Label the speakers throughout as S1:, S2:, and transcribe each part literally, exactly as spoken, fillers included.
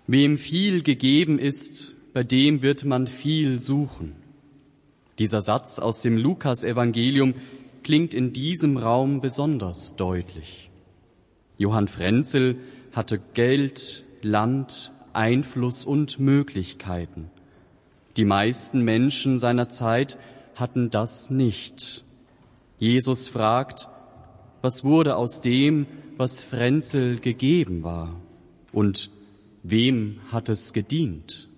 S1: Wem viel gegeben ist, bei dem wird man viel suchen. Dieser Satz aus dem Lukas-Evangelium klingt in diesem Raum besonders deutlich. Johann Frenzel hatte Geld, Land, Einfluss und Möglichkeiten. Die meisten Menschen seiner Zeit hatten das nicht. Jesus fragt, was wurde aus dem, was Frenzel gegeben war? Und wem hat es gedient?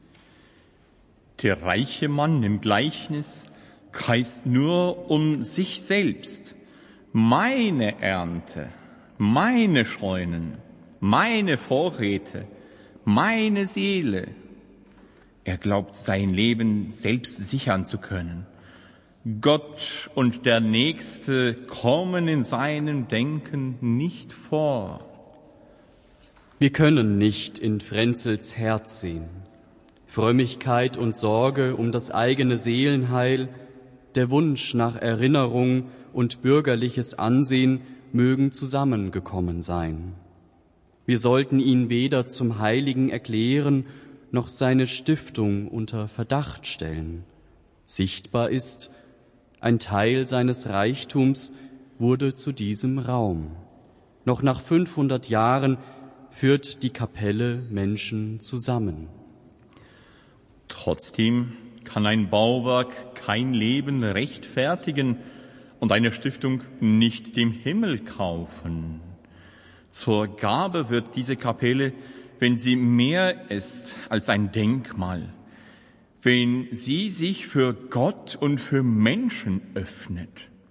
S2: Der reiche Mann im Gleichnis kreist nur um sich selbst. Meine Ernte, meine Scheunen, meine Vorräte, meine Seele. Er glaubt, sein Leben selbst sichern zu können. Gott und der Nächste kommen in seinem Denken nicht vor.
S1: Wir können nicht in Frenzels Herz sehen. Frömmigkeit und Sorge um das eigene Seelenheil, der Wunsch nach Erinnerung und bürgerliches Ansehen mögen zusammengekommen sein. Wir sollten ihn weder zum Heiligen erklären, noch seine Stiftung unter Verdacht stellen. Sichtbar ist, ein Teil seines Reichtums wurde zu diesem Raum. Noch nach fünfhundert Jahren führt die Kapelle Menschen zusammen.
S2: Trotzdem kann ein Bauwerk kein Leben rechtfertigen und eine Stiftung nicht dem Himmel kaufen. Zur Gabe wird diese Kapelle, wenn sie mehr ist als ein Denkmal, wenn sie sich für Gott und für Menschen öffnet.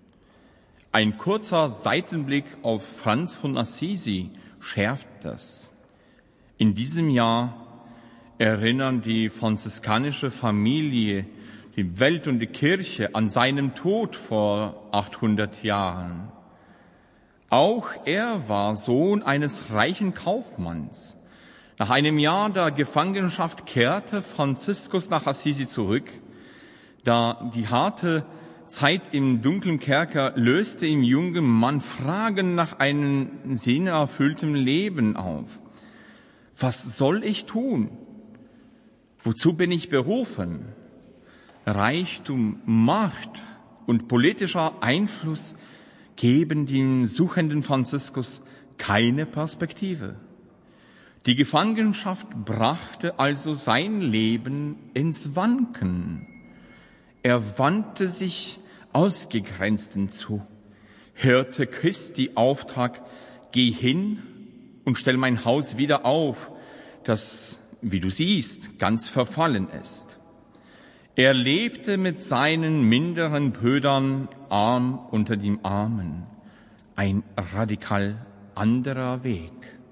S2: Ein kurzer Seitenblick auf Franz von Assisi schärft das. In diesem Jahr erinnern die franziskanische Familie, die Welt und die Kirche an seinen Tod vor achthundert Jahren. Auch er war Sohn eines reichen Kaufmanns. Nach einem Jahr der Gefangenschaft kehrte Franziskus nach Assisi zurück. Da die harte Zeit im dunklen Kerker löste im jungen Mann Fragen nach einem sinnerfüllten Leben auf. Was soll ich tun? Wozu bin ich berufen? Reichtum, Macht und politischer Einfluss geben dem suchenden Franziskus keine Perspektive. Die Gefangenschaft brachte also sein Leben ins Wanken. Er wandte sich Ausgegrenzten zu, hörte Christi Auftrag, geh hin und stell mein Haus wieder auf, das, wie du siehst, ganz verfallen ist. Er lebte mit seinen minderen Brüdern Arm unter dem Armen. Ein radikal anderer Weg.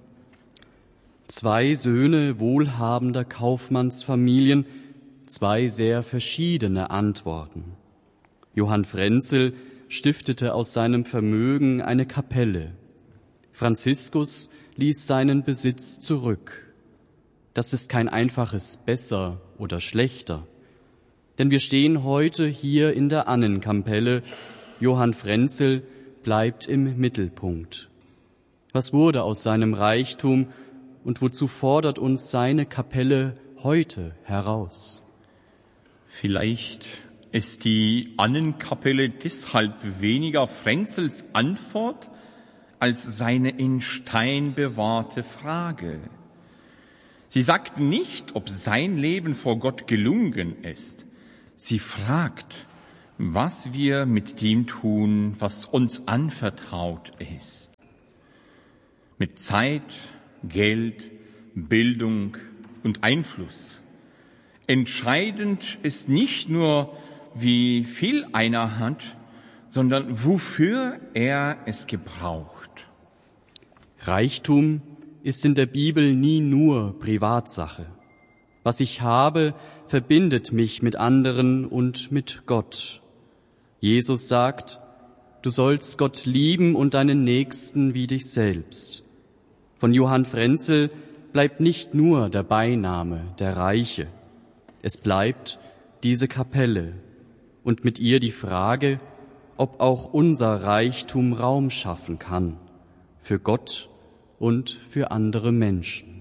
S1: Zwei Söhne wohlhabender Kaufmannsfamilien, zwei sehr verschiedene Antworten. Johann Frenzel stiftete aus seinem Vermögen eine Kapelle. Franziskus ließ seinen Besitz zurück. Das ist kein einfaches Besser oder Schlechter. Denn wir stehen heute hier in der Annenkapelle. Johann Frenzel bleibt im Mittelpunkt. Was wurde aus seinem Reichtum und wozu fordert uns seine Kapelle heute heraus?
S2: Vielleicht ist die Annenkapelle deshalb weniger Frenzels Antwort als seine in Stein bewahrte Frage. Sie sagt nicht, ob sein Leben vor Gott gelungen ist. Sie fragt, was wir mit dem tun, was uns anvertraut ist. Mit Zeit, Geld, Bildung und Einfluss. Entscheidend ist nicht nur, wie viel einer hat, sondern wofür er es gebraucht.
S1: Reichtum ist in der Bibel nie nur Privatsache. Was ich habe, verbindet mich mit anderen und mit Gott. Jesus sagt, du sollst Gott lieben und deinen Nächsten wie dich selbst. Von Johann Frenzel bleibt nicht nur der Beiname, der Reiche. Es bleibt diese Kapelle und mit ihr die Frage, ob auch unser Reichtum Raum schaffen kann für Gott und für andere Menschen.